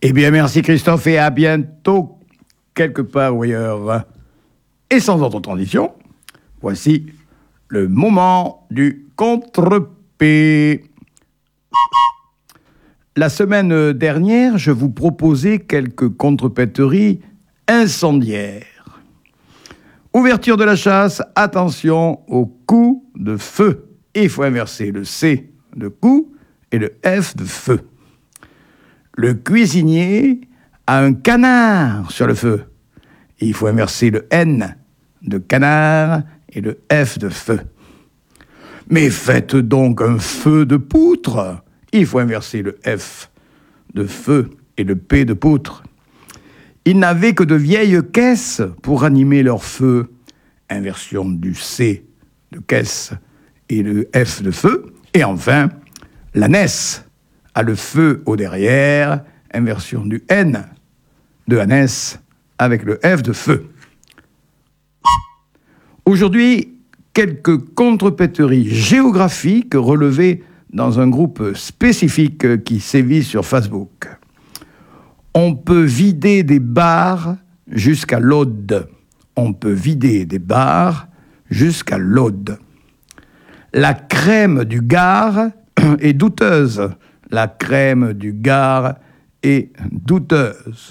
Eh bien, merci Christophe et à bientôt, quelque part ou ailleurs. Et sans autre transition, voici le moment du contre-P. La semaine dernière, je vous proposais quelques contre-péteries incendiaires. Ouverture de la chasse, attention au coup de feu. Il faut inverser le C de coup et le F de feu. Le cuisinier a un canard sur le feu. Il faut inverser le N de canard et le F de feu. Mais faites donc un feu de poutre. Il faut inverser le F de feu et le P de poutre. Ils n'avaient que de vieilles caisses pour animer leur feu. Inversion du C de caisse et le F de feu. Et enfin, l'ânesse a le feu au derrière, inversion du N de ânesse avec le F de feu. Aujourd'hui, quelques contre-péteries géographiques relevées dans un groupe spécifique qui sévit sur Facebook. On peut vider des bars jusqu'à l'Aude. On peut vider des bars jusqu'à l'Aude. La crème du Gard est douteuse. La crème du Gard est douteuse.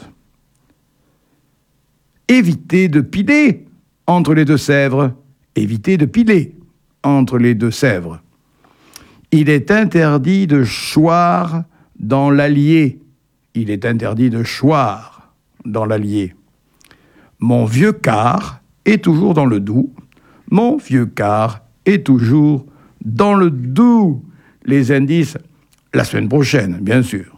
Évitez de piler entre les Deux-Sèvres. Évitez de piler entre les Deux-Sèvres. Il est interdit de choir dans l'Allier. Il est interdit de choir dans l'Allier. Mon vieux car est toujours dans le Doubs. Mon vieux car est toujours dans le Doubs. Les indices, la semaine prochaine, bien sûr.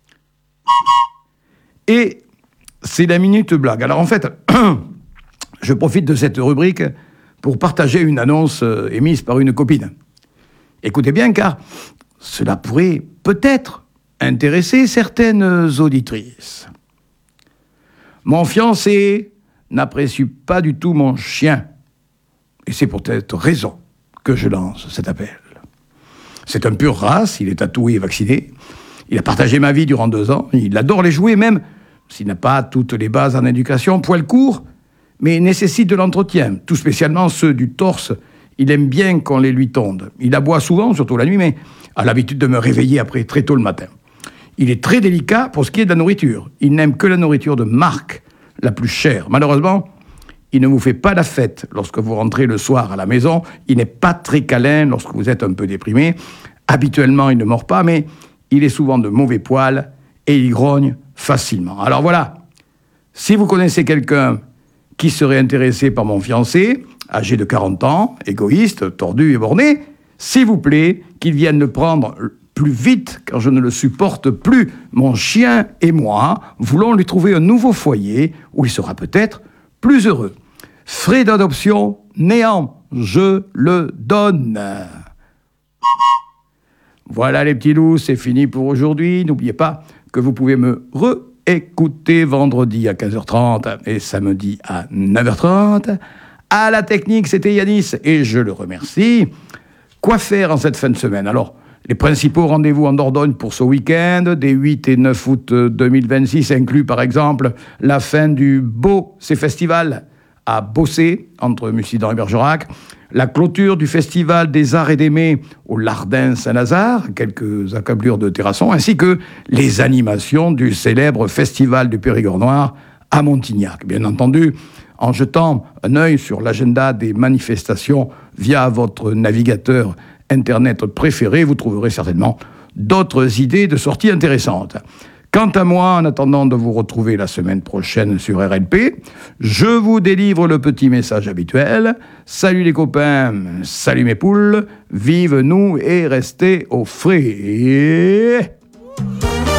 Et c'est la minute blague. Alors en fait, je profite de cette rubrique pour partager une annonce émise par une copine. Écoutez bien, car cela pourrait peut-être intéresser certaines auditrices. Mon fiancé n'apprécie pas du tout mon chien. Et c'est pour cette raison que je lance cet appel. C'est un pur race, il est tatoué et vacciné. Il a partagé ma vie durant 2 ans. Il adore les jouets, même s'il n'a pas toutes les bases en éducation. Poil court, mais nécessite de l'entretien, tout spécialement ceux du torse. Il aime bien qu'on les lui tonde. Il aboie souvent, surtout la nuit, mais a l'habitude de me réveiller après très tôt le matin. Il est très délicat pour ce qui est de la nourriture. Il n'aime que la nourriture de marque, la plus chère. Malheureusement, il ne vous fait pas la fête lorsque vous rentrez le soir à la maison. Il n'est pas très câlin lorsque vous êtes un peu déprimé. Habituellement, il ne mord pas, mais il est souvent de mauvais poil et il grogne facilement. Alors voilà, si vous connaissez quelqu'un qui serait intéressé par mon fiancé, âgé de 40 ans, égoïste, tordu et borné, s'il vous plaît, qu'il vienne le prendre plus vite, car je ne le supporte plus. Mon chien et moi voulons lui trouver un nouveau foyer où il sera peut-être plus heureux. Frais d'adoption, néant, je le donne. Voilà les petits loups, c'est fini pour aujourd'hui. N'oubliez pas que vous pouvez me réécouter vendredi à 15h30 et samedi à 9h30. À la technique, c'était Yanis et je le remercie. Quoi faire en cette fin de semaine? Alors, les principaux rendez-vous en Dordogne pour ce week-end, des 8 et 9 août 2026, inclut par exemple la fin du Beaucé Festival à Beaucé, entre Mussidan et Bergerac, la clôture du Festival des Arts et des Mets au Lardin Saint-Lazare, quelques accablures de terrasson, ainsi que les animations du célèbre Festival du Périgord Noir à Montignac. Bien entendu, en jetant un œil sur l'agenda des manifestations via votre navigateur Internet préféré, vous trouverez certainement d'autres idées de sorties intéressantes. Quant à moi, en attendant de vous retrouver la semaine prochaine sur RLP, je vous délivre le petit message habituel. Salut les copains, salut mes poules, vive nous et restez au frais.